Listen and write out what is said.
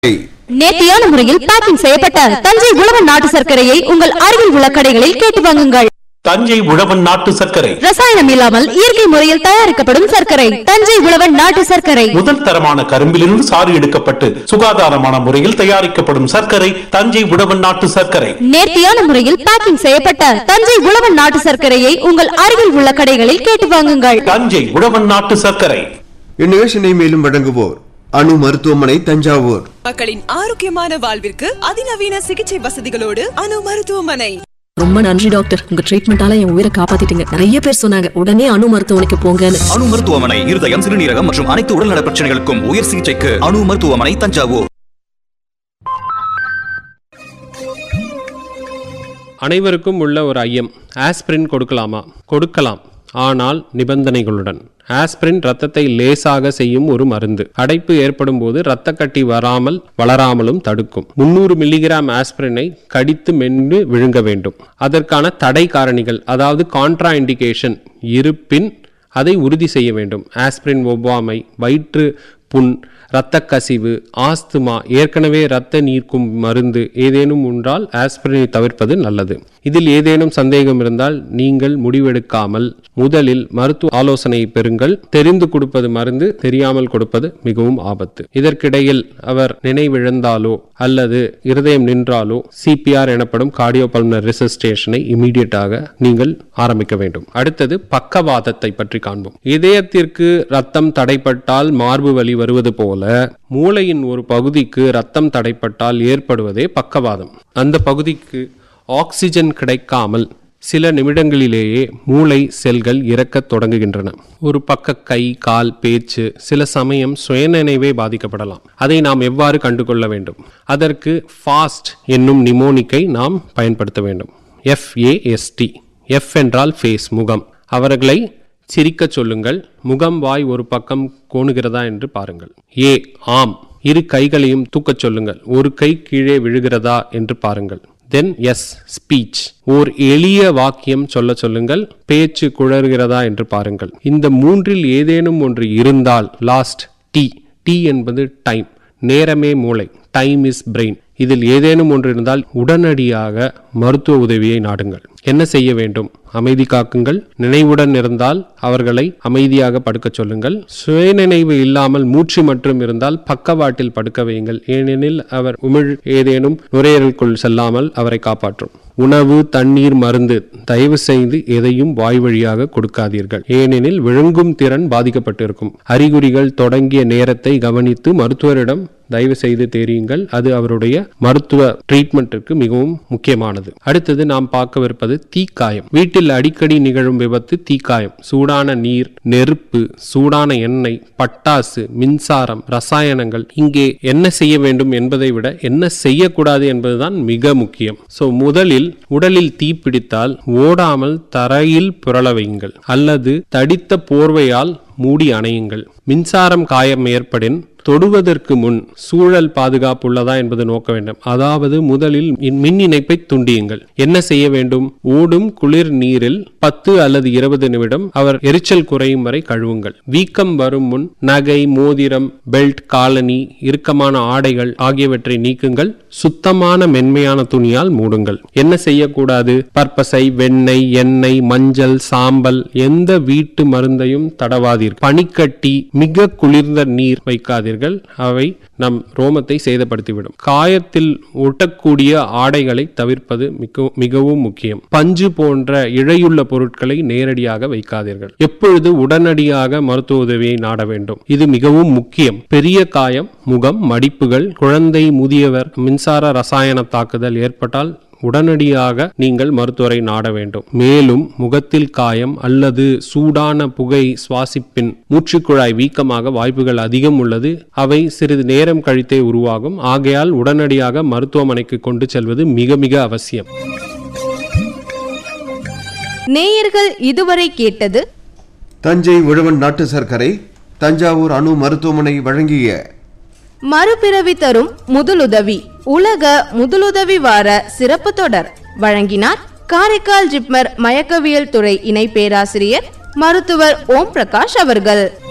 நேர்த்தியான முறையில் பேக்கிங் செய்யப்பட்ட தஞ்சை உழவன் நாட்டு சர்க்கரையை உங்கள் அருகில் உள்ள கடைகளில் கேட்டு வாங்குங்கள். தஞ்சை உழவன் நாட்டு சர்க்கரை ரசாயனம் இல்லாமல் இயற்கை முறையில் தயாரிக்கப்படும் சர்க்கரை தஞ்சை உழவன் நாட்டு சர்க்கரை. முதல் தரமான கரும்பிலிருந்து சாறு எடுக்கப்பட்டு சுகாதாரமான முறையில் தயாரிக்கப்படும் சர்க்கரை தஞ்சை உழவன் நாட்டு சர்க்கரை. நேர்த்தியான முறையில் பேக்கிங் செய்யப்பட்ட தஞ்சை உழவன் நாட்டு சர்க்கரையை உங்கள் அருகில் உள்ள கடைகளில் கேட்டு வாங்குங்கள். தஞ்சை உழவன் நாட்டு சர்க்கரை. இந்நிகழ்ச்சியை மேலும் வழங்குவோர் அணு மருத்துவமனை தஞ்சாவூர். மக்களின் ஆரோக்கியமான வாழ்விற்கு அதிநவீன சிகிச்சை வசதிகளோடு அணு மருத்துவமனை. ரொம்ப நன்றி டாக்டர், உங்க ட்ரீட்மெண்டால என் உயிரை காப்பாத்திட்டீங்க. நிறைய பேர் சொன்னாங்க உடனே அணு மருத்துவமனைக்கு போங்கன்னு. அணு மருத்துவமனை இருதயம், சிறுநீரகம் மற்றும் அனைத்து உடல்நல பிரச்சனைகளுக்கும் உயர் சிகிச்சைக்கு அணு மருத்துவமனை தஞ்சாவூர். அனைவருக்கும் உள்ள ஒரு ஐயம், ஆஸ்பிரின் கொடுக்கலாமா? கொடுக்கலாம், ஆனால் நிபந்தனைகளுடன். ஆஸ்பிரின் ரத்தத்தை லேசாக செய்யும் ஒரு மருந்து. அடைப்பு ஏற்படும் போது இரத்த கட்டி வளராமலும் தடுக்கும். 300 மில்லிகிராம் ஆஸ்பிரினை கடித்து மென்று விழுங்க வேண்டும். அதற்கான தடை காரணிகள், அதாவது கான்ட்ரா இண்டிகேஷன் இருப்பின் அதை உறுதி செய்ய வேண்டும். ஆஸ்பிரின் ஒவ்வாமை, வயிற்று புண், இரத்த கசிவு, ஆஸ்துமா, ஏற்கனவே இரத்த நீர்க்கும் மருந்து ஏதேனும் உண்டால் ஆஸ்பிரினை தவிர்ப்பது நல்லது. இதில் ஏதேனும் சந்தேகம் இருந்தால் நீங்கள் முடிவெடுக்காமல் முதலில் மருத்துவ ஆலோசனையை பெறுங்கள். தெரிந்து கொடுப்பது மருந்து, தெரியாமல் கொடுப்பது மிகவும் ஆபத்து. இதற்கிடையில் அவர் நினைவிழந்தாலோ அல்லது இருதயம் நின்றாலோ சிபிஆர் எனப்படும் கார்டியோபல்மனரி ரெசிஸ்டேஷனை இமீடியட்டாக நீங்கள் ஆரம்பிக்க வேண்டும். அடுத்தது பக்கவாதத்தை பற்றி காண்போம். இதயத்திற்கு ரத்தம் தடைப்பட்டால் மார்பு வலி வருவது போல மூளையின் ஒரு பகுதிக்கு ரத்தம் தடைப்பட்டால் ஏற்படுவதே பக்கவாதம். அந்த பகுதிக்கு ஆக்சிஜன் கிடைக்காமல் சில நிமிடங்களிலேயே மூளை செல்கள் இறக்கத் தொடங்குகின்றன. ஒரு பக்க கை, கால், பேச்சு, சில சமயம் சுயநினைவே பாதிக்கப்படலாம். அதை நாம் எவ்வாறு கண்டுகொள்ள வேண்டும்? அதற்கு ஃபாஸ்ட் என்னும் நிமோனிக்கை நாம் பயன்படுத்த வேண்டும். FAST. F என்றால் ஃபேஸ், முகம். அவர்களை சிரிக்க சொல்லுங்கள். முகம், வாய் ஒரு பக்கம் கோணுகிறதா என்று பாருங்கள். ஆம், இரு கைகளையும் தூக்கச் சொல்லுங்கள். ஒரு கை கீழே விழுகிறதா என்று பாருங்கள். தென் ஸ்பீச், ஓர் எளிய வாக்கியம் சொல்லுங்கள். பேச்சு குழறுகிறதா என்று பாருங்கள். இந்த மூன்றில் ஏதேனும் ஒன்று இருந்தால் லாஸ்ட் டி என்பது டைம், நேரமே மூளை, டைம் இஸ் பிரெயின். இதில் ஏதேனும் ஒன்று இருந்தால் உடனடியாக மருத்துவ உதவியை நாடுங்கள். என்ன செய்ய வேண்டும்? அமைதி காக்குங்கள். நினைவுடன் இருந்தால் அவர்களை அமைதியாக படுக்க சொல்லுங்கள். சுயநினைவு இல்லாமல் மூச்சு மட்டும் இருந்தால் பக்கவாட்டில் படுக்க வையுங்கள். ஏனெனில் அவர் ஏதேனும் நுரையீரலுக்குள் செல்லாமல் அவரை காப்பாற்றும். உணவு, தண்ணீர், மருந்து தயவு செய்து எதையும் வாய் வழியாக கொடுக்காதீர்கள். ஏனெனில் விழுங்கும் திறன் பாதிக்கப்பட்டிருக்கும். அறிகுறிகள் தொடங்கிய நேரத்தை கவனித்து மருத்துவரிடம் தயவு செய்து தெரியுங்கள். அது அவருடைய மருத்துவ ட்ரீட்மெண்ட்டிற்கு மிகவும் முக்கியமானது. அடுத்தது நாம் பார்க்கவிருப்பது தீக்காயம். வீட்டில் அடிக்கடி நிகழும் விபத்து தீக்காயம். சூடான நீர், நெருப்பு, சூடான எண்ணெய், பட்டாசு, மின்சாரம், ரசாயனங்கள். இங்கே என்ன செய்ய வேண்டும் என்பதை விட என்ன செய்யக்கூடாது என்பதுதான் மிக முக்கியம். முதலில் உடலில் தீ பிடித்தால் ஓடாமல் தரையில் புரள வையுங்கள் அல்லது தடித்த போர்வையால் மூடி அணையுங்கள். மின்சாரம் காயம் ஏற்படின் தொடுவதற்கு முன் சூழல் பாதுகாப்பு உள்ளதா என்பது நோக்க வேண்டும். அதாவது முதலில் மின் இணைப்பை துண்டியுங்கள். என்ன செய்ய வேண்டும்? ஓடும் குளிர் நீரில் 10 அல்லது 20 நிமிடம் அவர் எரிச்சல் குறையும் வரை கழுவுங்கள். வீக்கம் வரும் முன் நகை, மோதிரம், பெல்ட், காலணி, இறுக்கமான ஆடைகள் ஆகியவற்றை நீக்குங்கள். சுத்தமான மென்மையான துணியால் மூடுங்கள். என்ன செய்யக்கூடாது? பற்பசை, வெண்ணெய், எண்ணெய், மஞ்சள், சாம்பல், எந்த வீட்டு மருந்தையும் தடவாதீர்கள். பனிக்கட்டி, மிக குளிர்ந்த நீர் வைக்காதீர்கள். அவை நம் ரோமத்தை சேதப்படுத்திவிடும். காயத்தில் ஒட்டக்கூடிய ஆடைகளை தவிர்ப்பது மிகவும் முக்கியம். பஞ்சு போன்ற இழையுள்ள பொருட்களை நேரடியாக வைக்காதீர்கள். எப்பொழுது உடனடியாக மருத்துவ உதவியை நாட வேண்டும். இது மிகவும் முக்கியம். பெரிய காயம், முகம், மடிப்புகள், குழந்தை, முதியவர், மின்சார ரசாயன தாக்குதல் ஏற்பட்டால் உடனடியாக நீங்கள் மருத்துவரை நாட வேண்டும். மேலும் முகத்தில் காயம் அல்லது சூடான புகை சுவாசிப்பின் மூச்சுக்குழாய் வீக்கமாக வாய்ப்புகள் அதிகம் உள்ளது. அவை சிறிது நேரம் கழித்தே உருவாகும். ஆகையால் உடனடியாக மருத்துவமனைக்கு கொண்டு செல்வது மிக மிக அவசியம். நேயர்கள் இதுவரை கேட்டது தஞ்சை உழவன் நாட்டு சர்க்கரை தஞ்சாவூர் அணு மருத்துவமனை வழங்கிய மறுபிறவி தரும் முதலுதவி, உலக முதலுதவி வார சிறப்பு தொடர். வழங்கினார் காரைக்கால் ஜிப்மர் மயக்கவியல் துறை இணை பேராசிரியர் மருத்துவர் ஓம் பிரகாஷ் அவர்கள்.